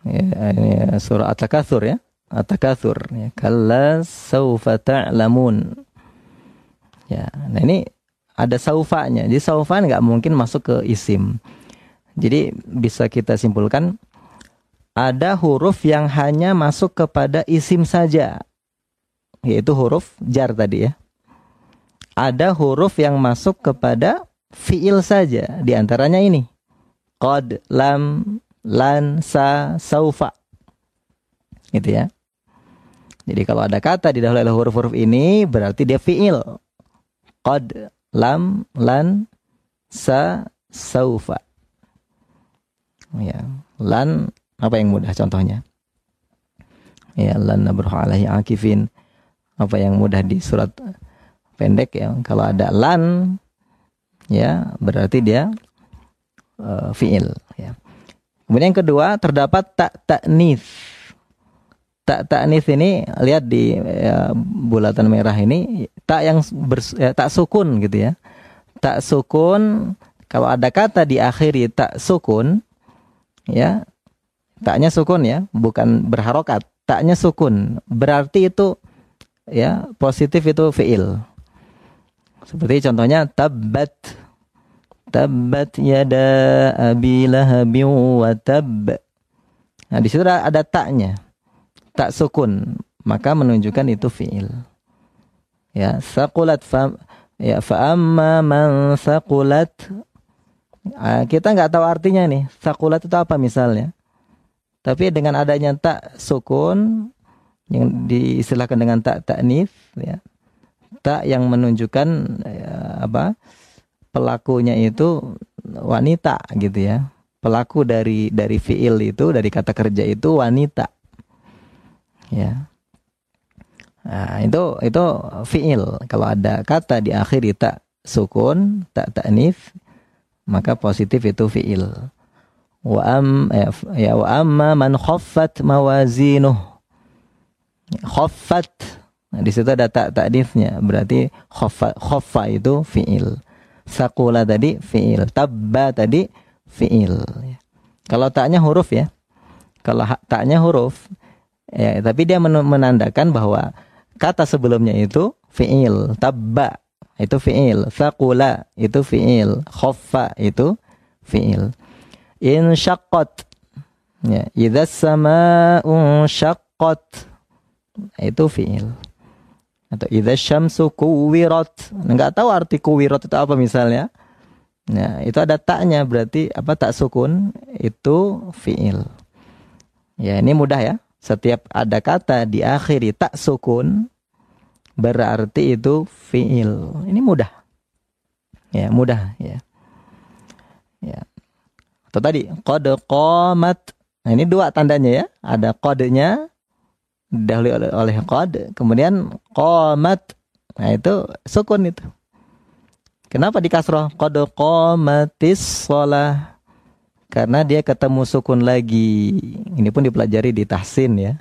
ini surah At-Takatsur ya. At-Takatsur ya. Kalla saufa ta'lamun. Ya, nah ini ada saufanya. Jadi saufa nggak mungkin masuk ke isim. Jadi bisa kita simpulkan ada huruf yang hanya masuk kepada isim saja, yaitu huruf jar tadi ya. Ada huruf yang masuk kepada fiil saja. Di antaranya ini. Qad, lam, lan, sa, saufa. Gitu ya. Jadi kalau ada kata didahului oleh huruf-huruf ini berarti dia fiil. Qad, lam, lan, sa, saufa. Ya, lan apa yang mudah contohnya? Ya, lan nabruh alaihi akifin. Apa yang mudah di surat pendek ya. Kalau ada lan ya berarti dia fiil ya. Kemudian yang kedua terdapat tak ta'nits. Tak ta'nits ini lihat di bulatan merah ini tak yang tak sukun gitu ya. Tak sukun kalau ada kata diakhiri tak sukun ya, taknya sukun ya, bukan berharokat. Taknya sukun berarti itu ya positif, itu fiil. Seperti contohnya tabbat. Tabbat yada abi lahabin wa tabb. Nah, di situ ada taknya. Tak sukun, maka menunjukkan itu fiil. Ya, saqulat fa ya fa amma man saqulat. Kita nggak tahu artinya nih. Saqulat itu apa misalnya? Tapi dengan adanya tak sukun yang diistilahkan dengan tak ta'nits ya. Tak yang menunjukkan ya, apa? Pelakunya itu wanita gitu ya. Pelaku dari fiil itu, dari kata kerja itu wanita. Ya. Nah, itu fiil. Kalau ada kata di akhir tak sukun, tak ta'nits, maka positif itu fiil. Wa amma man khaffat mawazinuh. Khaffat. Nah, di situ ada tak ta'nitsnya, berarti khaffa itu fiil. Saqula tadi fiil, tabba tadi fiil. Kalau taknya huruf ya. Kalau taknya huruf ya, tapi dia menandakan bahwa kata sebelumnya itu fiil. Tabba itu fiil, saqula itu fiil, khaffa itu fiil. Insyaqqat ya, idza samaa'u syaqqat itu fiil. Atau idza syamsu kuwirat. Enggak tahu arti kuwirat itu apa misalnya. Nah, itu ada taknya berarti apa, tak sukun itu fiil. Ya, ini mudah ya. Setiap ada kata diakhiri tak sukun berarti itu fiil. Ini mudah. Ya, mudah ya. Ya. Atau tadi qad qamat. Nah, ini dua tandanya ya. Ada qadnya didahului oleh qad, kemudian qamat. Nah, itu sukun itu. Kenapa di kasrah? Qad qamatis shalah. Karena dia ketemu sukun lagi. Ini pun dipelajari di tahsin ya.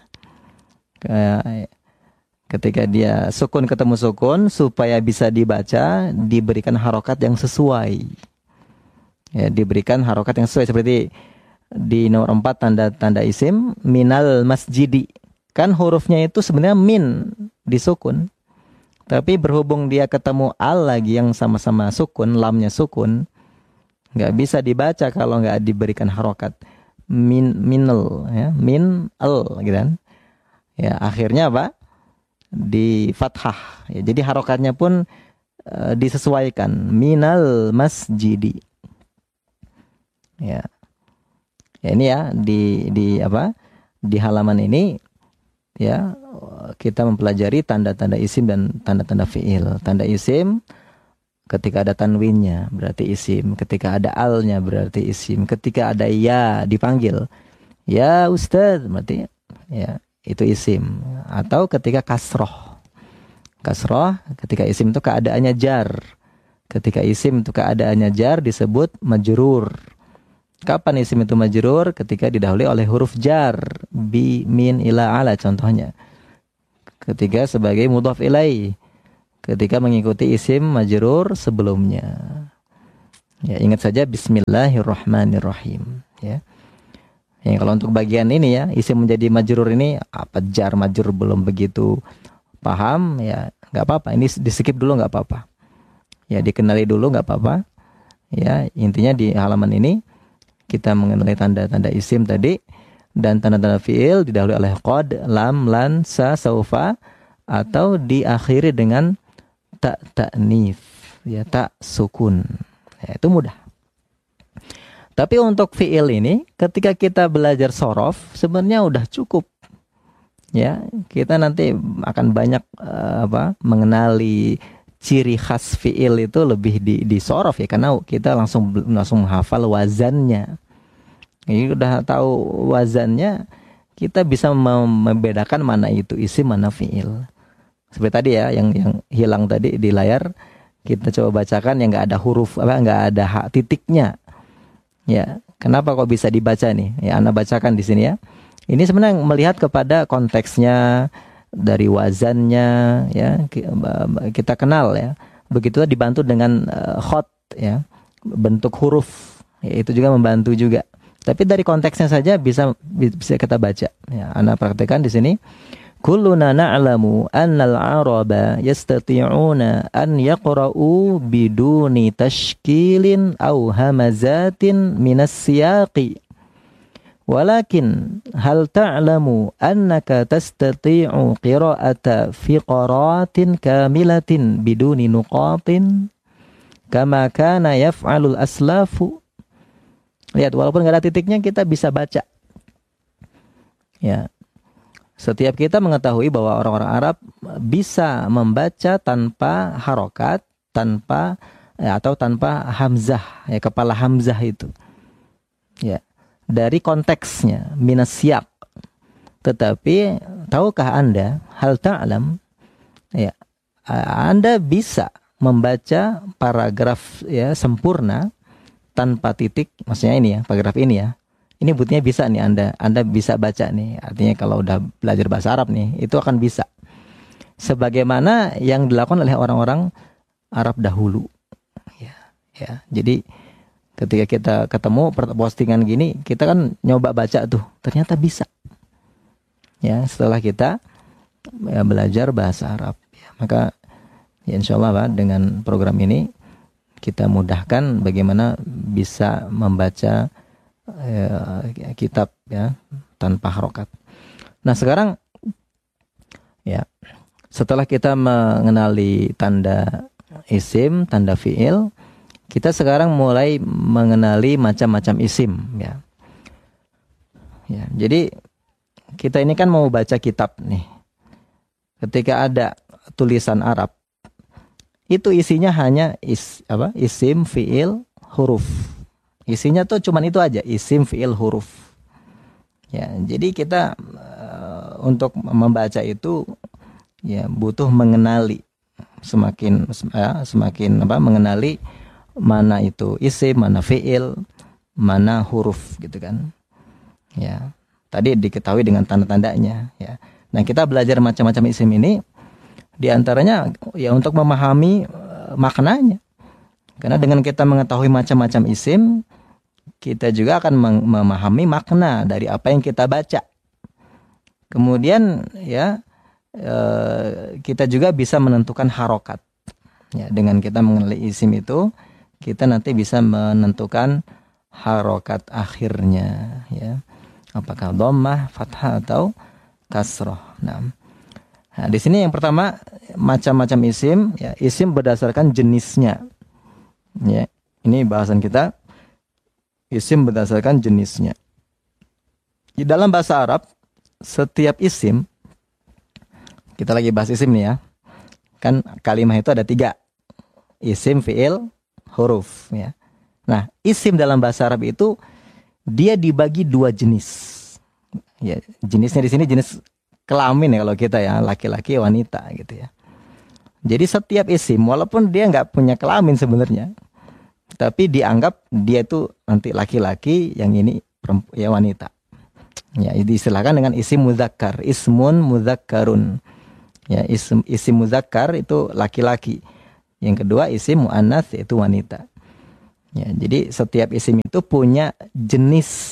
Ketika dia sukun ketemu sukun, supaya bisa dibaca, diberikan harokat yang sesuai. Ya, diberikan harokat yang sesuai. Seperti di nomor 4 tanda isim, minal masjidi. Kan hurufnya itu sebenarnya min disukun. Tapi berhubung dia ketemu al lagi yang sama-sama sukun, lamnya sukun, nggak bisa dibaca kalau nggak diberikan harokat. Minal, ya, min al, gitu kan. Ya, akhirnya apa? Di fathah. Ya, jadi harokatnya pun disesuaikan. Minal masjidi. Ya. Ya, ini ya di apa? Di halaman ini ya, kita mempelajari tanda-tanda isim dan tanda-tanda fiil. Tanda isim ketika ada tanwinnya berarti isim, ketika ada alnya berarti isim, ketika ada ya dipanggil, ya Ustaz berarti ya itu isim. Atau ketika kasroh. Kasroh ketika isim itu keadaannya jar. Ketika isim itu keadaannya jar disebut majrur. Kapan isim itu majrur? Ketika didahului oleh huruf jar, bi, min, ila, ala contohnya. Ketika sebagai mudhaf ilaih, ketika mengikuti isim majrur sebelumnya. Ya, ingat saja bismillahirrahmanirrahim ya. Ya, kalau untuk bagian ini ya, isim menjadi majrur ini apa jar majrur belum begitu paham ya, nggak apa-apa. Ini di skip dulu nggak apa-apa. Ya, dikenali dulu nggak apa-apa. Ya, intinya di halaman ini kita mengenali tanda-tanda isim tadi dan tanda-tanda fiil didahului oleh qad, lam, lan, sa, saufa atau diakhiri dengan tak ta'nits, ya tak sukun. Ya, itu mudah. Tapi untuk fiil ini, ketika kita belajar sorof, sebenarnya udah cukup. Ya, kita nanti akan banyak mengenali ciri khas fiil itu lebih di sorof ya, karena kita langsung hafal wazannya. Ini udah tahu wazannya, kita bisa membedakan mana itu isim, mana fiil. Seperti tadi ya, yang hilang tadi di layar, kita coba bacakan yang nggak ada huruf nggak ada hak titiknya. Ya, kenapa kok bisa dibaca nih? Ya, Anda bacakan di sini ya. Ini sebenarnya melihat kepada konteksnya, dari wazannya, ya kita kenal ya. Begitu dibantu dengan khot ya, bentuk huruf, ya, itu juga membantu juga. Tapi dari konteksnya saja bisa kita baca. Ya, Anda praktekkan di sini. Kulluna na'lamu annal araba yastati'una an yaqra'u biduni tashkilin aw hamazatin minas siyaqi. Walakin hal ta'lamu annaka tastati'u qira'ata fiqaratin kamilatin biduni nuqatin kama kana yaf'alul aslafu. Lihat, walaupun nggak ada titiknya kita bisa baca. Ya. Setiap kita mengetahui bahwa orang-orang Arab bisa membaca tanpa harokat, atau tanpa hamzah, ya, kepala hamzah itu. Ya, dari konteksnya, minas siyak. Tetapi tahukah Anda, hal ta'lam, ya, Anda bisa membaca paragraf ya sempurna tanpa titik, maksudnya ini ya, paragraf ini ya. Ini buktinya bisa nih, Anda bisa baca nih. Artinya kalau udah belajar bahasa Arab nih, itu akan bisa. Sebagaimana yang dilakukan oleh orang-orang Arab dahulu. Ya. Jadi ketika kita ketemu postingan gini, kita kan nyoba baca tuh, ternyata bisa. Ya, setelah kita belajar bahasa Arab. Ya, maka ya insya Allah dengan program ini kita mudahkan bagaimana bisa membaca kitab ya tanpa harokat. Nah sekarang ya setelah kita mengenali tanda isim, tanda fiil, kita sekarang mulai mengenali macam-macam isim ya. Ya, jadi kita ini kan mau baca kitab nih. Ketika ada tulisan Arab, itu isinya hanya isim, fiil, huruf. Isinya tuh cuman itu aja, isim, fiil, huruf. Ya, jadi kita untuk membaca itu ya butuh mengenali, semakin mengenali mana itu isim, mana fiil, mana huruf gitu kan. Ya, tadi diketahui dengan tanda-tandanya ya. Nah, kita belajar macam-macam isim ini diantaranya ya untuk memahami maknanya. Karena dengan kita mengetahui macam-macam isim, kita juga akan memahami makna dari apa yang kita baca. Kemudian ya kita juga bisa menentukan harokat. Ya, dengan kita mengenali isim itu, kita nanti bisa menentukan harokat akhirnya. Ya, apakah dhammah, fathah atau kasroh. Nah, di sini yang pertama macam-macam isim. Ya, isim berdasarkan jenisnya. Ya, ini bahasan kita. Isim berdasarkan jenisnya. Di dalam bahasa Arab, setiap isim, kita lagi bahas isim nih ya, kan kalimat itu ada 3, isim, fiil, huruf. Ya. Nah, isim dalam bahasa Arab itu dia dibagi 2 jenis. Ya, jenisnya di sini jenis kelamin ya kalau kita ya, laki-laki, wanita gitu ya. Jadi setiap isim, walaupun dia nggak punya kelamin sebenarnya, tapi dianggap dia itu nanti laki-laki, yang ini ya wanita. Ya, diistilahkan dengan isim mudzakkar, ismun mudzakkarun. Ya, isim mudzakkar itu laki-laki. Yang kedua isim muannats yaitu wanita. Ya, jadi setiap isim itu punya jenis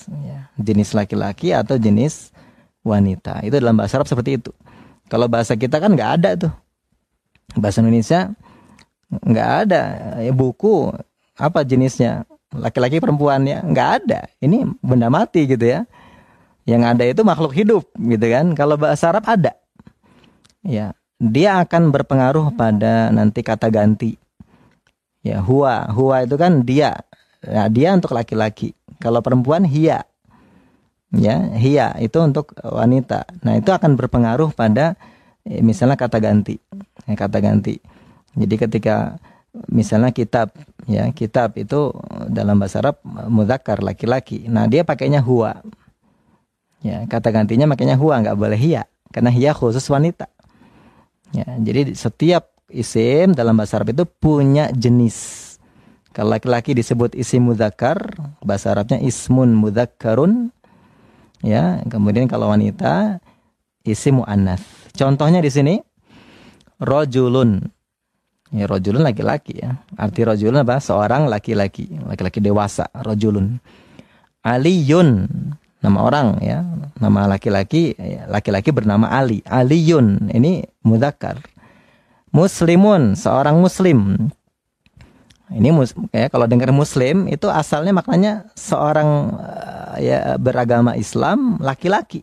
ya, jenis laki-laki atau jenis wanita. Itu dalam bahasa Arab seperti itu. Kalau bahasa kita kan nggak ada tuh. Bahasa Indonesia nggak ada buku apa jenisnya laki-laki perempuan ya, nggak ada. Ini benda mati gitu ya. Yang ada itu makhluk hidup gitu kan. Kalau bahasa Arab ada. Ya, dia akan berpengaruh pada nanti kata ganti. Ya, huwa itu kan dia. Nah, dia untuk laki-laki. Kalau perempuan hiya. Ya, hiya itu untuk wanita. Nah, itu akan berpengaruh pada misalnya kata ganti. Ya, kata ganti. Jadi ketika misalnya kitab, ya, kitab itu dalam bahasa Arab mudzakkar laki-laki. Nah, dia pakainya huwa. Ya, kata gantinya makanya huwa, nggak boleh hiya, karena hiya khusus wanita. Ya, jadi setiap isim dalam bahasa Arab itu punya jenis. Kalau laki-laki disebut isim mudzakkar, bahasa Arabnya ismun mudzakkarun. Ya, kemudian kalau wanita isim muannats. Contohnya di sini rajulun. Ya, rajulun laki-laki ya. Arti rajulun apa? Seorang laki-laki, laki-laki dewasa, rajulun. Aliyun, nama orang ya. Nama laki-laki, laki-laki bernama Ali. Aliyun, ini mudzakkar. Muslimun, seorang muslim. Ini ya, kalau dengar muslim itu asalnya maknanya seorang ya beragama Islam laki-laki.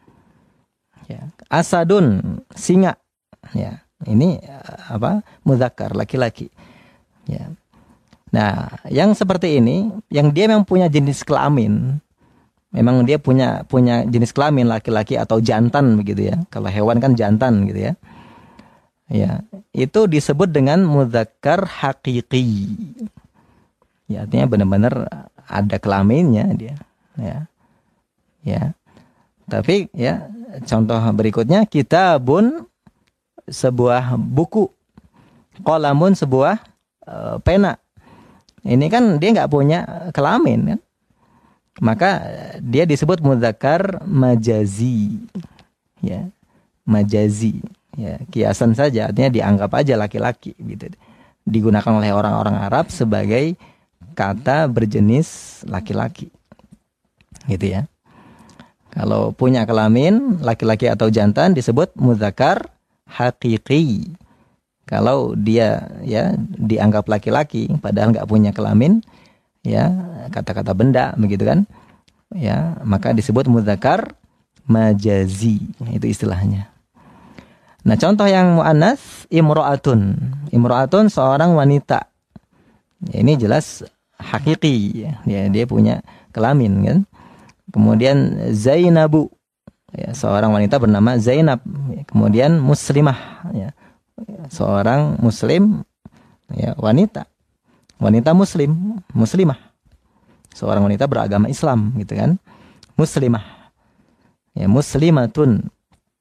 Ya. Asadun, singa. Ya, ini apa? Mudzakkar, laki-laki. Ya. Nah, yang seperti ini, yang dia memang punya jenis kelamin, memang dia punya jenis kelamin laki-laki atau jantan begitu ya. Kalau hewan kan jantan gitu ya. Ya, itu disebut dengan mudzakkar hakiki. Ya, artinya benar-benar ada kelaminnya dia. Ya. Ya. Tapi ya, contoh berikutnya kitabun, sebuah buku. Qalamun, sebuah pena. Ini kan dia nggak punya kelamin kan. Maka dia disebut mudzakkar majazi. Ya. Majazi. Ya, kiasan saja, artinya dianggap aja laki-laki gitu. Digunakan oleh orang-orang Arab sebagai kata berjenis laki-laki. Gitu ya. Kalau punya kelamin laki-laki atau jantan disebut mudzakkar hakiki. Kalau dia ya dianggap laki-laki padahal nggak punya kelamin, ya kata-kata benda begitu kan, ya maka disebut mudzakkar majazi. Itu istilahnya. Nah, contoh yang muannats imro'atun. Imro'atun seorang wanita. Ya, ini jelas hakiki. Ya, dia punya kelamin kan. Kemudian Zainabu. Ya, seorang wanita bernama Zainab. Ya, kemudian muslimah. Ya, seorang muslim. Ya, wanita. Wanita muslim. Muslimah. Seorang wanita beragama Islam gitu kan. Muslimah. Ya, muslimatun.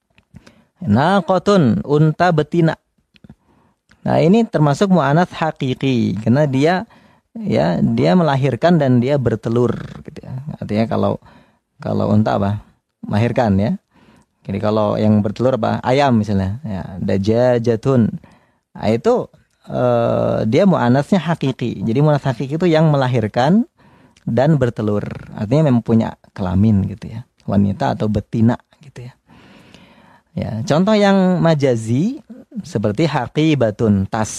Naqatun, unta betina. Nah, ini termasuk muannats hakiki karena dia melahirkan dan dia bertelur gitu ya. Artinya kalau unta apa? Melahirkan ya. Jadi kalau yang bertelur apa? Ayam misalnya ya, dajajatun. Nah, itu dia muannatsnya hakiki. Jadi muannats hakiki itu yang melahirkan dan bertelur. Artinya memang punya kelamin gitu ya. Wanita atau betina gitu ya. Ya, contoh yang majazi seperti haqibatun, tas.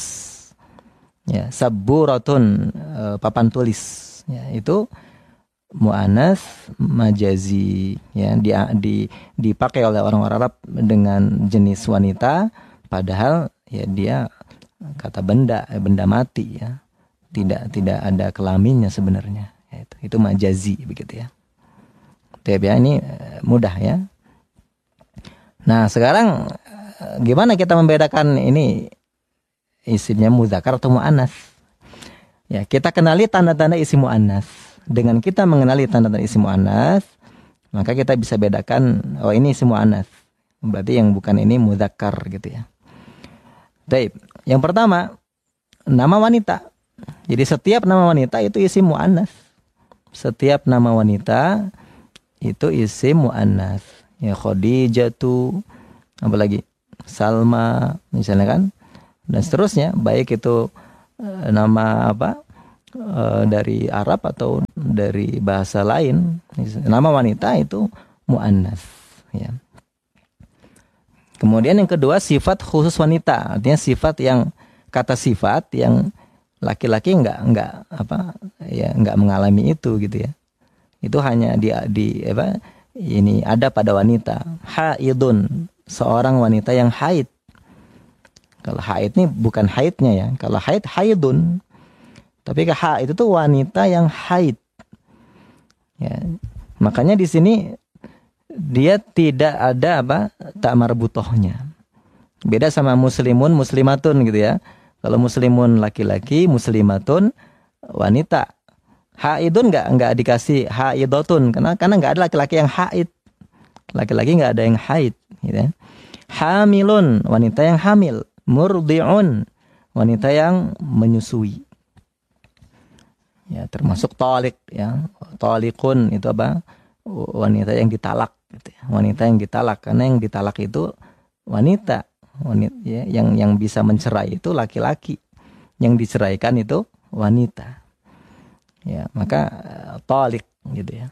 Ya, sabburatun, papan tulis. Ya, itu muannats majazi ya, dipakai oleh orang Arab dengan jenis wanita padahal ya dia kata benda mati ya. Tidak ada kelaminnya sebenarnya. Ya, itu majazi begitu ya. Tapi ya, ini mudah ya. Nah, sekarang gimana kita membedakan ini isimnya mudzakkar atau muannats? Ya, kita kenali tanda-tanda isim muannats. Dengan kita mengenali tanda-tanda isim muannats, maka kita bisa bedakan oh ini isim muannats. Berarti yang bukan ini mudzakkar gitu ya. Baik, yang pertama nama wanita. Jadi setiap nama wanita itu isim muannats. Setiap nama wanita itu isim muannats. Ya, Khadijatu, apalagi Salma misalnya kan, dan seterusnya, baik itu nama apa dari Arab atau dari bahasa lain. Nama wanita itu muannas, ya. Kemudian yang kedua, sifat khusus wanita, artinya sifat yang kata sifat yang laki-laki enggak mengalami itu gitu ya. Itu hanya ini ada pada wanita. Haidun, seorang wanita yang haid. Kalau haid ini bukan haidnya ya. Kalau haid, haidun. Tapi haid itu wanita yang haid. Ya. Makanya di sini dia tidak ada tak marbutohnya. Beda sama muslimun, muslimatun gitu ya. Kalau muslimun laki-laki, muslimatun wanita. Haidun enggak dikasih haidotun karena enggak ada laki-laki yang haid. Laki-laki enggak ada yang haid, gitu ya. Hamilun, wanita yang hamil. Murdi'un, wanita yang menyusui. Ya, termasuk talik ya. Talikun itu wanita yang ditalak gitu ya. Wanita yang ditalak, karena yang ditalak itu wanita ya, yang bisa mencerai itu laki-laki. Yang diceraikan itu wanita. Ya, maka talik gitu ya.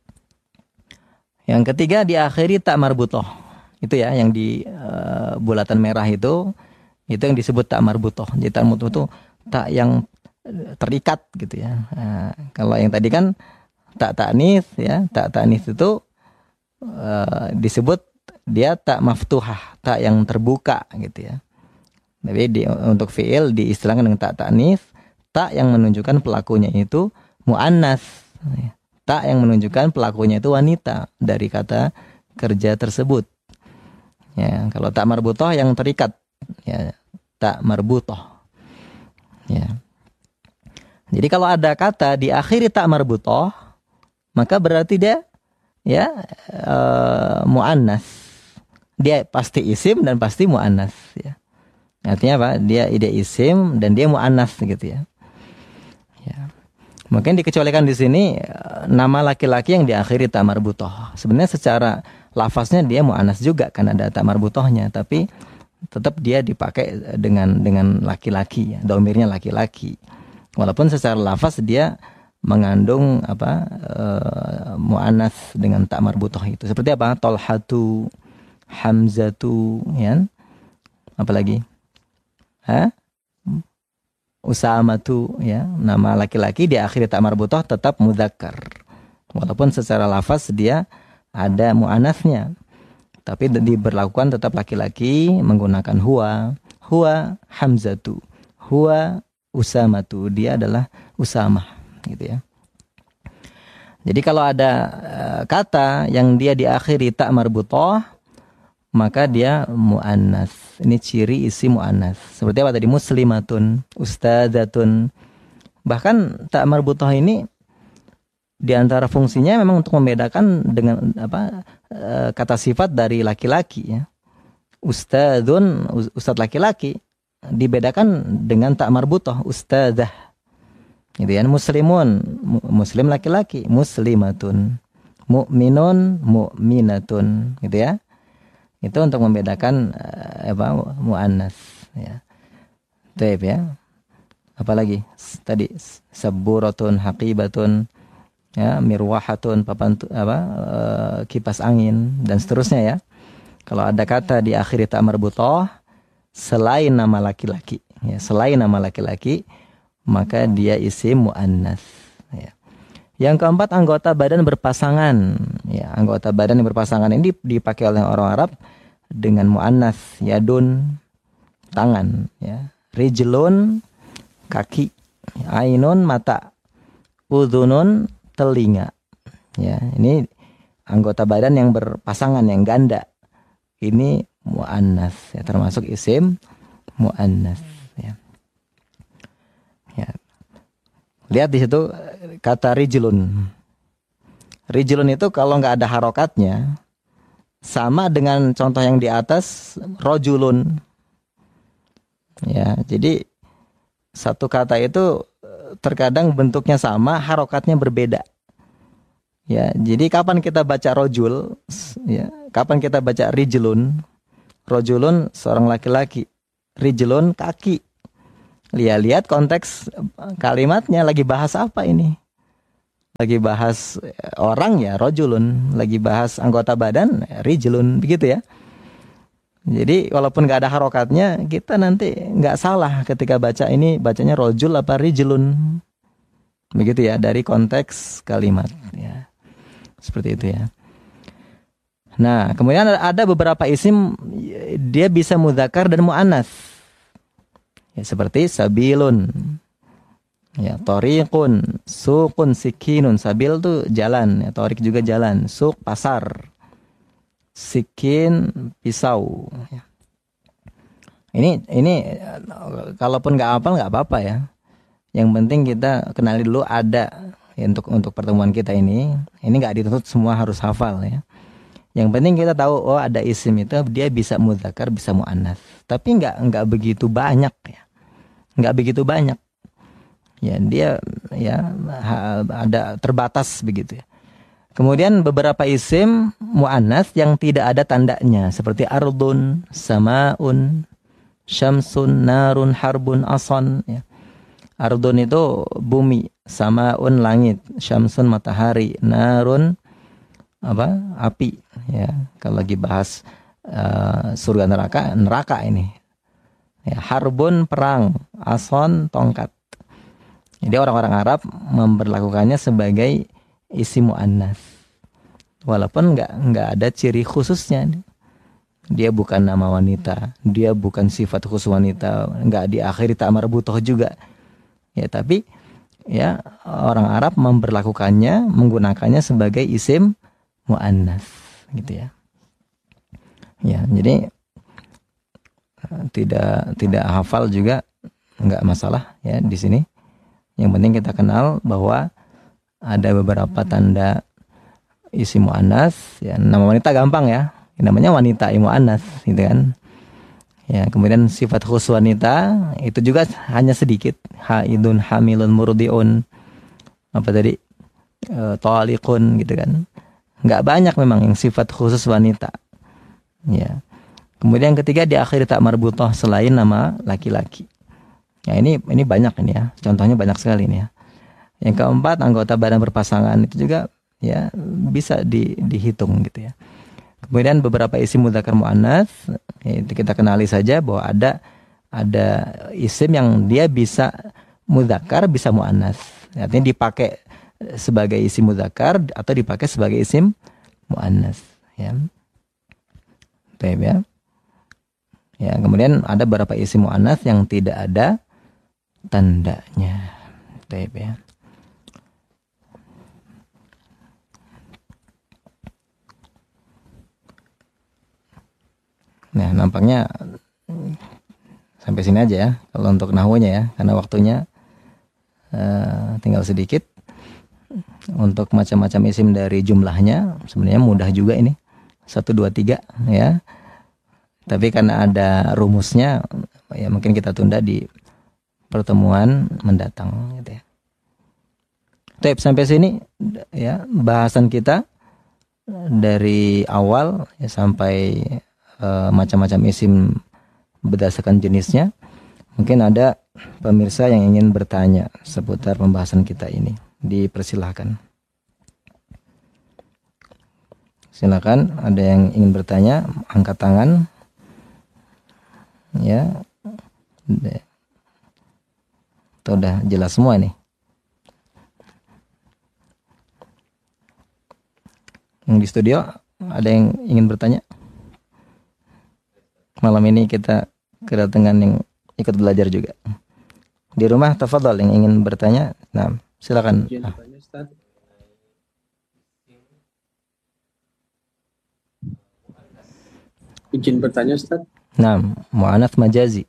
Yang ketiga diakhiri tak marbutoh. Itu ya yang di bulatan merah itu yang disebut tak marbutoh. Jadi tak marbutoh itu tak yang terikat gitu ya. Nah, kalau yang tadi kan tak ta'nits ya, tak ta'nits itu disebut dia tak maftuhah, tak yang terbuka gitu ya. Tapi untuk fi'il diistilahkan dengan tak ta'nits, tak yang menunjukkan pelakunya itu muannas. Tak yang menunjukkan pelakunya itu wanita dari kata kerja tersebut. Ya, kalau tak marbutoh yang terikat, ya, tak marbutoh. Ya. Jadi kalau ada kata di akhiri tak marbutoh, maka berarti dia ya muannas. Dia pasti isim dan pasti muannas ya. Artinya apa? Dia isim dan dia muannas gitu ya. Ya. Mungkin dikecualikan di sini nama laki-laki yang diakhiri tak marbutoh. Sebenarnya secara lafaznya dia muannas juga kan ada tak marbutohnya, tapi tetap dia dipakai dengan laki-laki ya, domirnya laki-laki. Walaupun secara lafaz dia mengandung muannas dengan tak marbutoh itu. Seperti apa? Tolhatu, Hamzatu, ya. Apalagi? Usamatu, ya. Nama laki-laki di akhir tak marbutoh tetap mudzakkar. Walaupun secara lafaz dia ada muannasnya. Tapi diberlakukan tetap laki-laki menggunakan huwa Hamzatu, huwa Usamatu, dia adalah Usamah gitu ya. Jadi kalau ada kata yang dia diakhiri tak marbutoh, maka dia muannas. Ini ciri isi muannas. Seperti apa tadi? Muslimatun, ustadzatun. Bahkan tak marbutoh ini di antara fungsinya memang untuk membedakan dengan kata sifat dari laki-laki ya. Ustadzun, ustadz laki-laki, dibedakan dengan tak marbutoh, ustadzah. Gitu ya. Muslimun, muslim laki-laki, muslimatun. Mu'minun, mu'minatun, gitu ya. Itu untuk membedakan muannas ya. Baik ya. Apalagi tadi saburatun, haqibatun, ya, mirwahatun, kipas angin dan seterusnya ya. Kalau ada kata di akhir tak marbutoh selain nama laki-laki, ya, selain nama laki-laki, maka dia isim muannas. Ya. Yang keempat, anggota badan berpasangan. Ya, anggota badan yang berpasangan ini dipakai oleh orang Arab dengan muannas. Yadun, tangan. Ya. Rijlun, kaki. Ainun, mata. Udhunun, telinga. Ya, ini anggota badan yang berpasangan, yang ganda. Ini muannas, ya, termasuk isim muannas. Ya. Ya. Lihat di situ kata rijlun. Rijlun itu kalau nggak ada harokatnya, sama dengan contoh yang di atas, rojulun. Ya, jadi satu kata itu terkadang bentuknya sama, harokatnya berbeda. Ya, jadi kapan kita baca rojul, ya, kapan kita baca rijlun? Rojulun seorang laki-laki, rijlun kaki. lihat konteks kalimatnya, lagi bahas apa ini. Lagi bahas orang ya rojulun, lagi bahas anggota badan rijlun, begitu ya. Jadi walaupun gak ada harokatnya, kita nanti gak salah ketika baca ini, bacanya rojul apa rijlun, begitu ya, dari konteks kalimat ya. Seperti itu ya. Nah, kemudian ada beberapa isim dia bisa mudzakkar dan muannats. Ya, seperti sabilun, ya, tariqun, suqun, sikinun. Sabil tuh jalan, ya, tariq juga jalan, suq pasar, sikin pisau. Ya. Ini kalaupun nggak hafal nggak apa-apa ya. Yang penting kita kenali dulu ada ya, untuk pertemuan kita ini. Ini nggak dituntut semua harus hafal ya. Yang penting kita tahu, oh ada isim itu dia bisa mudzakkar, bisa muannats. Tapi nggak begitu banyak ya. Nggak begitu banyak. Ya dia ya ada terbatas begitu ya. Kemudian beberapa isim muannats yang tidak ada tandanya seperti ardun, samaun, syamsun, narun, harbun, ason ya. Ardun itu bumi, samaun langit, syamsun matahari, narun api ya. Kalau lagi bahas surga neraka ini ya. Harbun perang, ason tongkat. Jadi orang-orang Arab memperlakukannya sebagai isim muannats walaupun nggak ada ciri khususnya. Dia bukan nama wanita, dia bukan sifat khusus wanita, nggak diakhiri ta marbutoh juga ya, tapi ya orang Arab memperlakukannya, menggunakannya sebagai isim muannats gitu ya. Ya, jadi tidak hafal juga nggak masalah ya di sini. Yang penting kita kenal bahwa ada beberapa tanda isim muannats ya. Nama wanita gampang ya, namanya wanita muannats gitu kan. Ya, kemudian sifat khusus wanita itu juga hanya sedikit, haidun, hamilun, murdiun, taliqun gitu kan. Nggak banyak memang yang sifat khusus wanita. Ya. Kemudian ketiga diakhiri tak marbutoh selain nama laki-laki. Ya ini banyak ini ya. Contohnya banyak sekali ini ya. Yang keempat anggota badan berpasangan itu juga ya bisa dihitung gitu ya. Kemudian beberapa isim mudzakkar muannats itu kita kenali saja bahwa ada isim yang dia bisa mudzakkar bisa muannats. Artinya dipakai sebagai isim mudzakkar atau dipakai sebagai isim muannats ya. Baik ya. Ya, kemudian ada beberapa isim muannats yang tidak ada tandanya. Baik ya. Nah, nampaknya sampai sini aja ya kalau untuk nahwunya ya, karena waktunya tinggal sedikit. Untuk macam-macam isim dari jumlahnya sebenarnya mudah juga ini. 1, 2, 3 ya. Tapi karena ada rumusnya ya mungkin kita tunda di pertemuan mendatang gitu ya. Baik, sampai sini ya bahasan kita dari awal ya, sampai macam-macam isim berdasarkan jenisnya. Mungkin ada pemirsa yang ingin bertanya seputar pembahasan kita ini. Dipersilahkan. Silakan, ada yang ingin bertanya, angkat tangan. Ya. Itu udah jelas semua nih. Yang di studio ada yang ingin bertanya? Malam ini kita kedatangan yang ikut belajar juga. Di rumah tafadhol yang ingin bertanya. Nah, silakan. Izin bertanya, Ustaz. Nah, muannats majazi.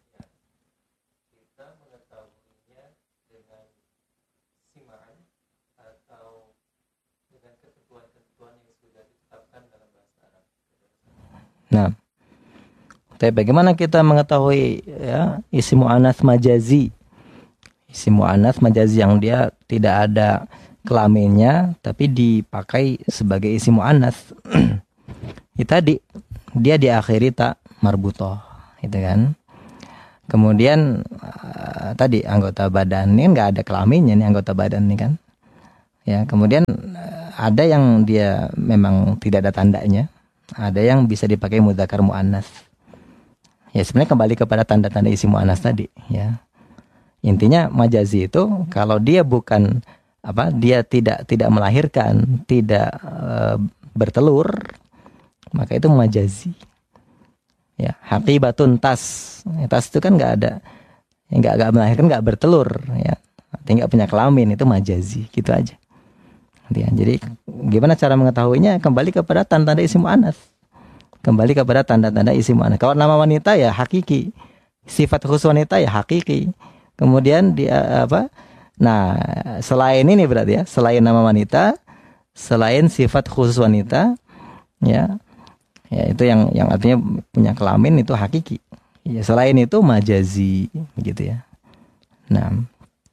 Nah, tapi bagaimana kita mengetahui ya isim muannats majazi? Isim muannats majazi yang dia tidak ada kelaminnya tapi dipakai sebagai isim muannats. Itu tadi dia diakhiri tak marbutoh, gitu kan. Kemudian tadi anggota badan ini nggak ada kelaminnya nih anggota badan ini kan. Ya, kemudian ada yang dia memang tidak ada tandanya, ada yang bisa dipakai mudzakkar muannas. Ya sebenarnya kembali kepada tanda-tanda isim muannas tadi. Ya, intinya majazi itu kalau dia bukan dia tidak melahirkan, tidak bertelur, maka itu majazi. Ya, haqibatun tas. Tas itu kan nggak ada, nggak melahirkan, nggak bertelur, ya, nggak punya kelamin, itu majazi, gitu aja. Ya, jadi gimana cara mengetahuinya? Kembali kepada tanda-tanda isim muannas. Kembali kepada tanda-tanda isim muannas. Kalau nama wanita ya hakiki, sifat khusus wanita ya hakiki. Kemudian dia Nah, selain ini berarti ya, selain nama wanita, selain sifat khusus wanita, ya itu yang artinya punya kelamin itu hakiki. Ya, selain itu majazi, gitu ya. Nah,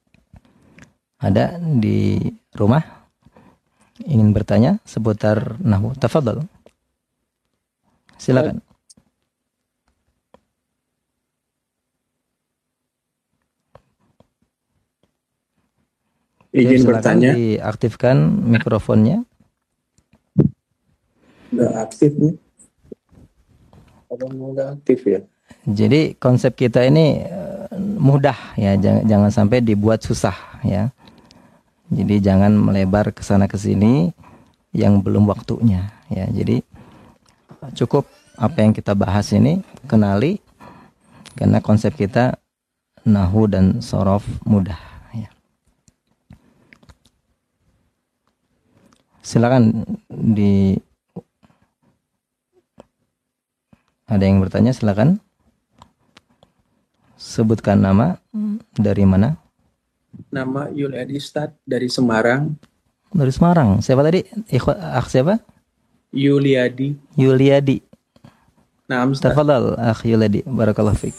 ada di rumah ingin bertanya seputar nahwu, tafadhal. Silakan. Izin bertanya. Diaktifkan mikrofonnya. Udah aktif nih. Udah aktif ya. Jadi konsep kita ini mudah ya, jangan sampai dibuat susah ya. Jadi jangan melebar ke sana ke sini yang belum waktunya ya. Jadi cukup apa yang kita bahas ini kenali, karena konsep kita nahwu dan sorof mudah ya. Silakan ada yang bertanya, silakan. Sebutkan nama, dari mana? Nama Yuliadi Ustaz, dari Semarang. Dari Semarang. Siapa tadi? Siapa? Yuliadi. Nah, tafadhal akh Yuliadi, barakallahu fiik.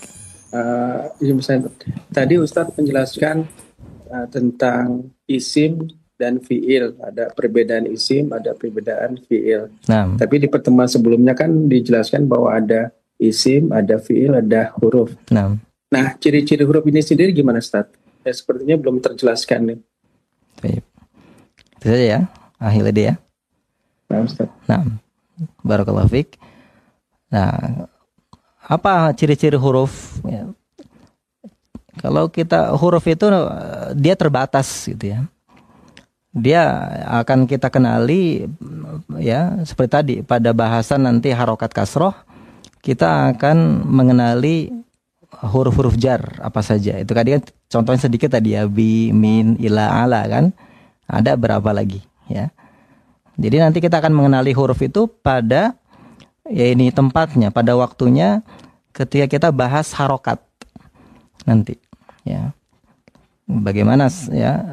Tadi Ustaz menjelaskan tentang isim dan fiil, ada perbedaan isim, ada perbedaan fiil. Nah. Tapi di pertemuan sebelumnya kan dijelaskan bahwa ada isim, ada fiil, ada huruf. Nah, ciri-ciri huruf ini sendiri gimana, Ustaz? Ya, sepertinya belum terjelaskan nih. Baik. Itu saja ya, akhirnya dia. Nah, Ustaz. Nah, barakallahu fiik. Nah, apa ciri-ciri huruf? Ya. Kalau kita huruf itu dia terbatas gitu ya. Dia akan kita kenali ya, seperti tadi pada bahasan nanti harokat kasroh, kita akan mengenali huruf-huruf jar apa saja. Itu tadi kan contohnya sedikit tadi ya, bi, min, ila, ala kan. Ada berapa lagi ya. Jadi nanti kita akan mengenali huruf itu pada ya ini tempatnya, pada waktunya ketika kita bahas harokat nanti ya. Bagaimana ya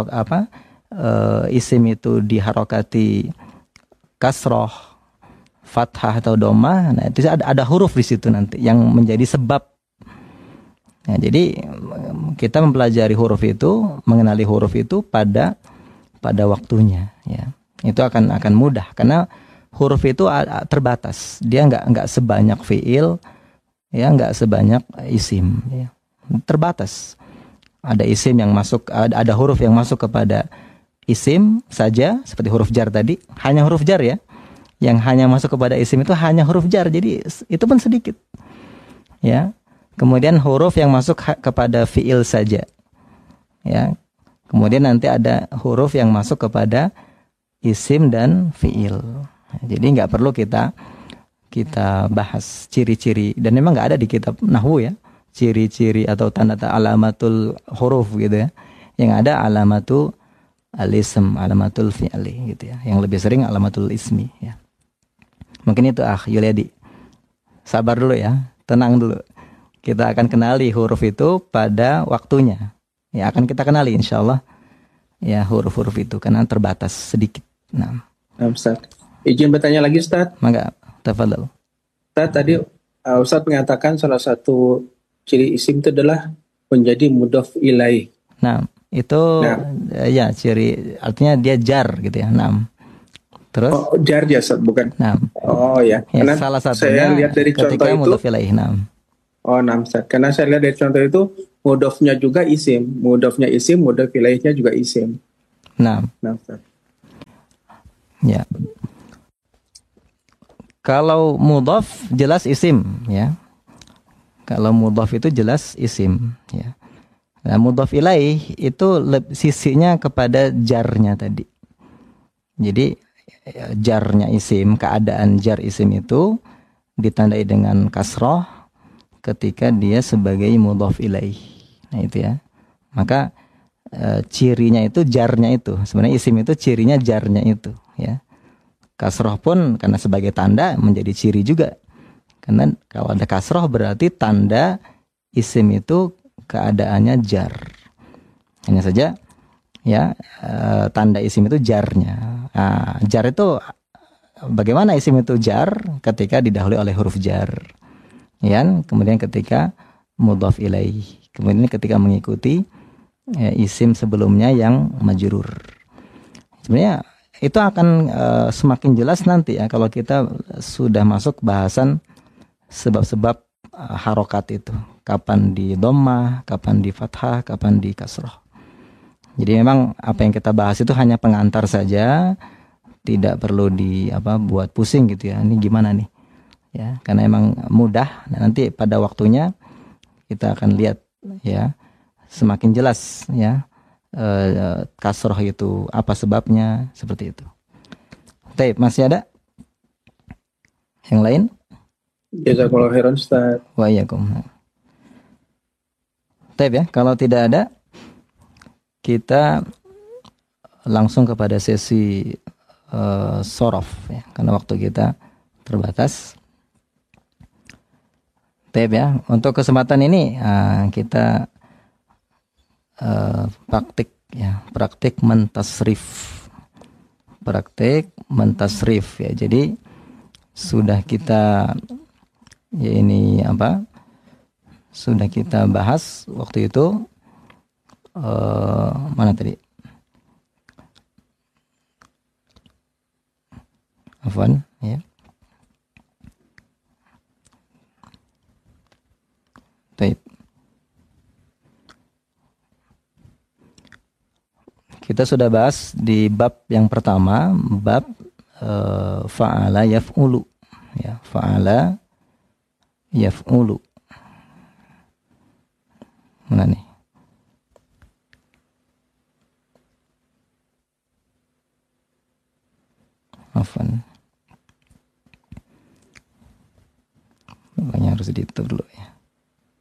isim itu diharokati kasroh, fathah atau domah. Nah, itu ada huruf di situ nanti yang menjadi sebab. Nah, jadi kita mempelajari huruf itu, mengenali huruf itu pada waktunya ya. Itu akan mudah karena huruf itu terbatas. Dia enggak sebanyak fiil ya, enggak sebanyak isim ya. Terbatas. Ada isim yang masuk, ada huruf yang masuk kepada isim saja, seperti huruf jar tadi, hanya huruf jar ya. Yang hanya masuk kepada isim itu hanya huruf jar, jadi itu pun sedikit. Ya. Kemudian huruf yang masuk kepada fiil saja. Ya. Kemudian nanti ada huruf yang masuk kepada isim dan fiil. Jadi nggak perlu kita bahas ciri-ciri, dan memang nggak ada di kitab nahwu ya, ciri-ciri atau tanda alamatul huruf gitu ya. Yang ada alamatu al-ism, alamatul fi'li gitu ya. Yang lebih sering alamatul ismi ya. Mungkin itu Yuliadi. Sabar dulu ya, tenang dulu. Kita akan kenali huruf itu pada waktunya. Ya, akan kita kenali insyaallah ya huruf-huruf itu karena terbatas sedikit. Nah, Ustaz. Izin bertanya lagi, Ustaz. Mangga, tafadhal. Ustaz, tadi Ustaz mengatakan salah satu ciri isim itu adalah menjadi mudhof ilaih. Nah, itu ya ciri, artinya dia jar gitu ya. Nah, terus jar ya, bukan? Nah, ya. Karena salah satunya saya lihat dari contoh itu. Nah. Ustaz. Karena saya lihat dari contoh itu mudhofnya juga isim, mudhofnya isim, mudhof ilaihnya juga isim. Nah, ya. Kalau mudhaf jelas isim, ya. Kalau mudhaf itu jelas isim, ya. Nah, mudhaf ilaih itu sisinya kepada jarnya tadi. Jadi jarnya isim, keadaan jar isim itu ditandai dengan kasroh ketika dia sebagai mudhaf ilaih. Nah itu ya. Maka cirinya itu jarnya itu. Sebenarnya isim itu cirinya jarnya itu, ya. Kasroh pun karena sebagai tanda menjadi ciri juga. Karena kalau ada kasroh berarti tanda isim itu keadaannya jar. Hanya saja ya tanda isim itu jarnya. Nah, jar itu bagaimana isim itu jar ketika didahului oleh huruf jar. Ya, kemudian ketika mudhaf ilaih. Kemudian ketika mengikuti isim sebelumnya yang majrur. Sebenarnya itu akan semakin jelas nanti ya kalau kita sudah masuk bahasan sebab-sebab harokat itu. Kapan di dhammah, kapan di fathah, kapan di kasroh. Jadi memang apa yang kita bahas itu hanya pengantar saja, tidak perlu buat pusing gitu ya. Ini gimana nih? Ya, karena emang mudah. Nah, nanti pada waktunya kita akan lihat ya semakin jelas ya. Kasroh itu apa sebabnya, seperti itu. Taib, masih ada yang lain? Jazakallahu khairan Ustaz. Wa iyyakum. Taib ya, kalau tidak ada kita langsung kepada sesi sorof ya, karena waktu kita terbatas. Taib ya, untuk kesempatan ini kita praktik mentasrif ya. Jadi sudah kita sudah kita bahas waktu itu mana tadi? Afwan ya. Taib. Kita sudah bahas di bab yang pertama, bab fa'ala yaf'ulu ya, fa'ala yaf'ulu. Mana nih? Afwan. Makanya harus ditutup dulu ya.